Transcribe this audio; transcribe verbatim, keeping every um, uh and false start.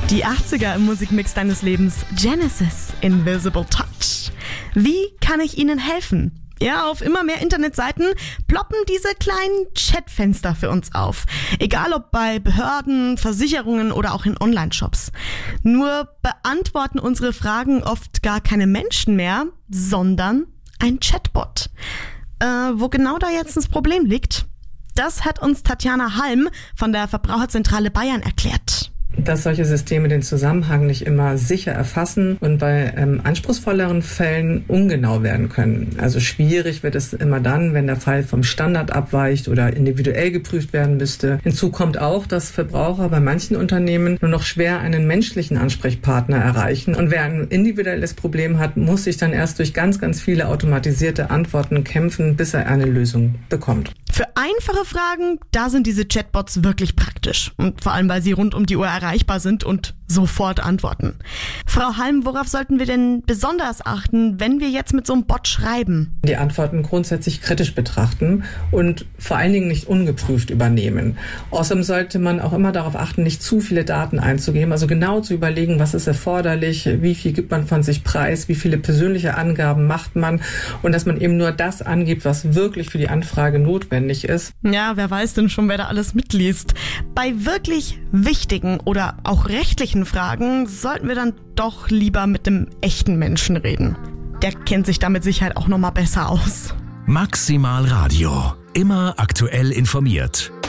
Die achtziger im Musikmix deines Lebens. Genesis, Invisible Touch. Wie kann ich Ihnen helfen? Ja, auf immer mehr Internetseiten ploppen diese kleinen Chatfenster für uns auf. Egal ob bei Behörden, Versicherungen oder auch in Online-Shops. Nur beantworten unsere Fragen oft gar keine Menschen mehr, sondern ein Chatbot. Äh, wo genau da jetzt das Problem liegt, das hat uns Tatjana Halm von der Verbraucherzentrale Bayern erklärt. Dass solche Systeme den Zusammenhang nicht immer sicher erfassen und bei ähm, anspruchsvolleren Fällen ungenau werden können. Also schwierig wird es immer dann, wenn der Fall vom Standard abweicht oder individuell geprüft werden müsste. Hinzu kommt auch, dass Verbraucher bei manchen Unternehmen nur noch schwer einen menschlichen Ansprechpartner erreichen. Und wer ein individuelles Problem hat, muss sich dann erst durch ganz, ganz viele automatisierte Antworten kämpfen, bis er eine Lösung bekommt. Für einfache Fragen, da sind diese Chatbots wirklich praktisch. Und vor allem, weil sie rund um die Uhr erreichbar sind und sofort antworten. Frau Halm, worauf sollten wir denn besonders achten, wenn wir jetzt mit so einem Bot schreiben? Die Antworten grundsätzlich kritisch betrachten und vor allen Dingen nicht ungeprüft übernehmen. Außerdem sollte man auch immer darauf achten, nicht zu viele Daten einzugeben, also genau zu überlegen, was ist erforderlich, wie viel gibt man von sich preis, wie viele persönliche Angaben macht man und dass man eben nur das angibt, was wirklich für die Anfrage notwendig ist. Ja, wer weiß denn schon, wer da alles mitliest. Bei wirklich wichtigen oder auch rechtlichen Fragen sollten wir dann doch lieber mit dem echten Menschen reden. Der kennt sich da mit Sicherheit auch noch mal besser aus. Maximal Radio. Immer aktuell informiert.